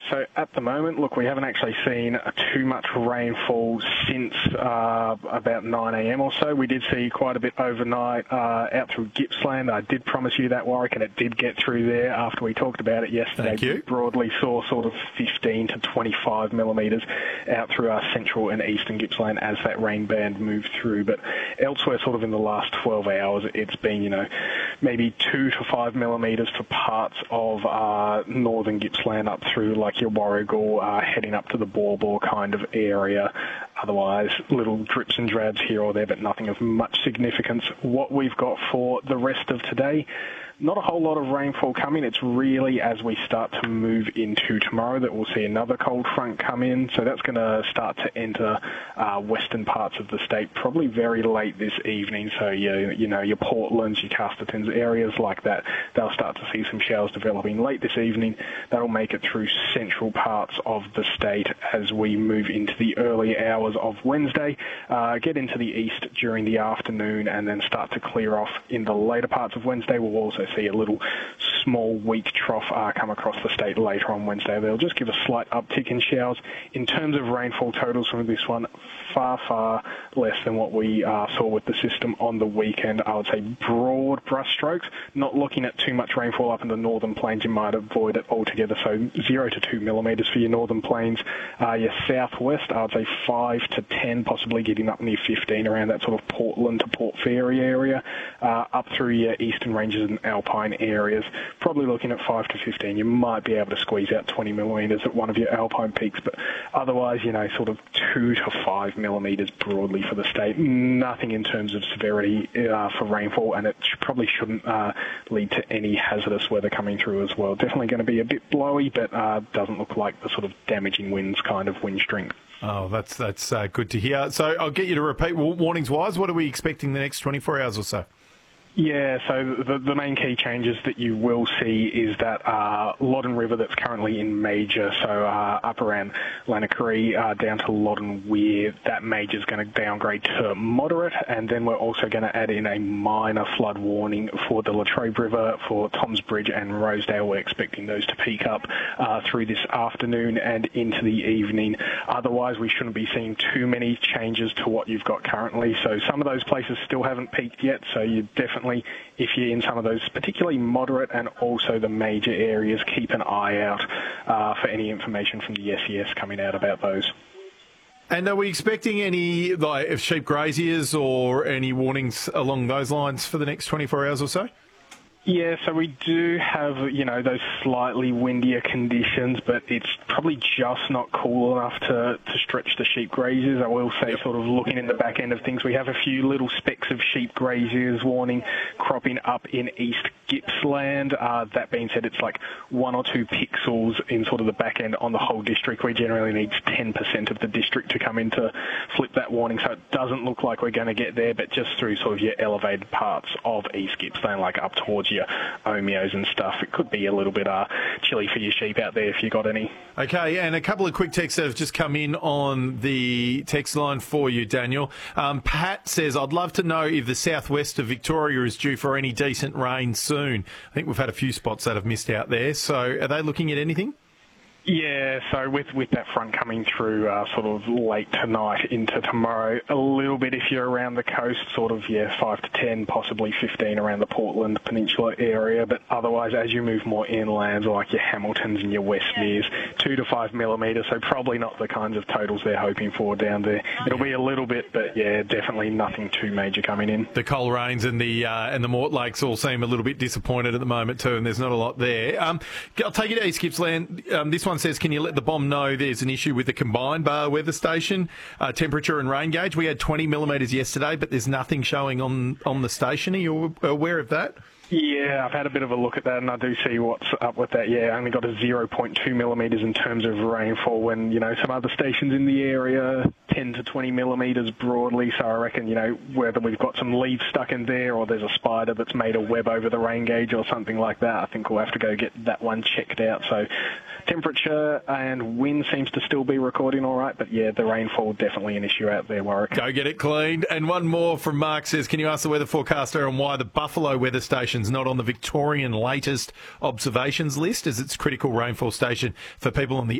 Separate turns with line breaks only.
So at the moment, look, we haven't actually seen too much rainfall since about 9 a.m. or so. We did see quite a bit overnight out through Gippsland. I did promise you that, Warwick, and it did get through there after we talked about it yesterday.
Thank you.
We broadly saw sort of 15 to 25 millimetres out through our central and eastern Gippsland as that rain band moved through. But elsewhere, sort of in the last 12 hours, it's been, maybe 2 to 5 millimetres for parts of northern Gippsland up through like your Warragul, heading up to the Baw kind of area. Otherwise, little drips and drabs here or there, but nothing of much significance. What we've got for the rest of today, not a whole lot of rainfall coming. It's really as we start to move into tomorrow that we'll see another cold front come in. So that's going to start to enter western parts of the state probably very late this evening. So, your Portlands, your Castertons, areas like that, they'll start to see some showers developing late this evening. That'll make it through central parts of the state as we move into the early hours of Wednesday, get into the east during the afternoon, and then start to clear off in the later parts of Wednesday. We'll also see a little small weak trough come across the state later on Wednesday. They'll just give a slight uptick in showers. In terms of rainfall totals from this one, far less than what we saw with the system on the weekend. I would say broad brushstrokes, not looking at too much rainfall up in the northern plains. You might avoid it altogether, so 0 to 2 millimetres for your northern plains. Your southwest, I would say 5 to 10, possibly getting up near 15 around that sort of Portland to Port Fairy area, up through your eastern ranges and alpine areas, probably looking at 5 to 15. You might be able to squeeze out 20 millimetres at one of your alpine peaks, but otherwise, sort of 2 to 5 millimetres broadly for the state. Nothing in terms of severity for rainfall, and it probably shouldn't lead to any hazardous weather coming through as well. Definitely going to be a bit blowy, but doesn't look like the sort of damaging winds kind of wind strength.
Oh, that's good to hear. So I'll get you to repeat warnings-wise. What are we expecting the next 24 hours or so?
Yeah, so the main key changes that you will see is that Loddon River that's currently in major, so up around Lanarkry down to Loddon Weir, that major is going to downgrade to moderate, and then we're also going to add in a minor flood warning for the Latrobe River, for Toms Bridge and Rosedale. We're expecting those to peak up through this afternoon and into the evening. Otherwise, we shouldn't be seeing too many changes to what you've got currently. So some of those places still haven't peaked yet, so you definitely, if you're in some of those particularly moderate and also the major areas, keep an eye out for any information from the SES coming out about those.
And are we expecting any sheep graziers or any warnings along those lines for the next 24 hours or so?
Yeah, so we do have, those slightly windier conditions, but it's probably just not cool enough to stretch the sheep graziers. I will say, sort of looking in the back end of things, we have a few little specks of sheep graziers warning cropping up in East Gippsland. That being said, it's like 1 or 2 pixels in sort of the back end on the whole district. We generally need 10% of the district to come in to flip that warning, so it doesn't look like we're going to get there, but just through sort of your elevated parts of East Gippsland, like up towards your Omeos and stuff, it could be a little bit chilly for your sheep out there if you got any.
Okay, and a couple of quick texts that have just come in on the text line for you, Daniel. Pat says, I'd love to know if the southwest of Victoria is due for any decent rain soon. I think we've had a few spots that have missed out there, so are they looking at anything?
Yeah, so with that front coming through sort of late tonight into tomorrow, a little bit if you're around the coast, sort of, 5 to 10, possibly 15 around the Portland Peninsula area, but otherwise as you move more inland, like your Hamiltons and your Westmeres, 2 to 5 millimetres, so probably not the kinds of totals they're hoping for down there. It'll be a little bit, but yeah, definitely nothing too major coming in.
The Coleraines and the Mortlake's all seem a little bit disappointed at the moment too, and there's not a lot there. I'll take you to East Gippsland. This one says, can you let the bomb know there's an issue with the combined bar weather station, temperature and rain gauge? We had 20 millimetres yesterday, but there's nothing showing on the station. Are you aware of that?
Yeah, I've had a bit of a look at that, and I do see what's up with that. Yeah, only got a 0.2 millimetres in terms of rainfall when, some other stations in the area, 10 to 20 millimetres broadly. So I reckon, whether we've got some leaves stuck in there or there's a spider that's made a web over the rain gauge or something like that, I think we'll have to go get that one checked out. So temperature and wind seems to still be recording all right, but yeah, the rainfall definitely an issue out there, Warwick.
Go get it cleaned. And one more from Mark says, can you ask the weather forecaster on why the Buffalo weather station's not on the Victorian latest observations list, as its critical rainfall station for people on the